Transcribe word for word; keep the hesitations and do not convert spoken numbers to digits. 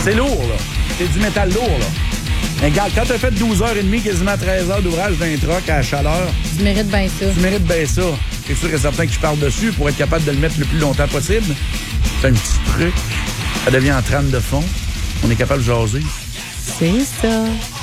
C'est lourd, là. C'est du métal lourd, là. Mais regarde, quand t'as fait douze heures trente, quasiment treize heures d'ouvrage d'un truck à la chaleur... Tu mérites bien ça. Tu mérites bien ça. C'est sûr et certain que je parle dessus pour être capable de le mettre le plus longtemps possible. C'est un petit truc. Ça devient en trame de fond. On est capable de jaser. C'est ça.